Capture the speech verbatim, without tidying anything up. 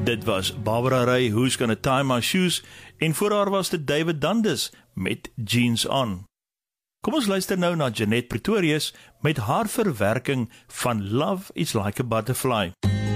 Dit was Barbara Ray, Who's Gonna Tie My Shoes, en voor haar was dit David Dundas met Jeans On. Kom ons luister nou na Jeanette Pretorius met haar verwerking van Love is Like a Butterfly.